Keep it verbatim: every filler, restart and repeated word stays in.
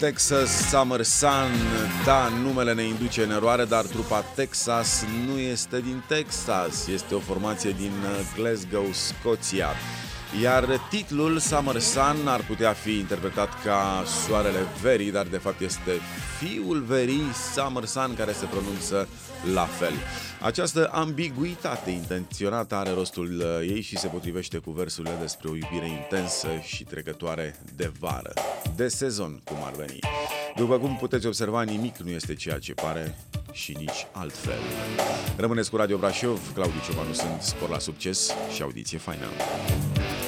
Texas Summer Sun, da, numele ne induce în eroare, dar trupa Texas nu este din Texas, este o formație din Glasgow, Scoția. Iar titlul Summer Sun ar putea fi interpretat ca soarele verii, dar de fapt este fiul verii, Summer Sun, care se pronunță la fel. Această ambiguitate intenționată are rostul ei și se potrivește cu versurile despre o iubire intensă și trecătoare de vară, de sezon, cum ar veni. După cum puteți observa, nimic nu este ceea ce pare și nici altfel. Rămâneți cu Radio Brașov, Claudiu Ciobanu sunt, spor la succes și audiție faină.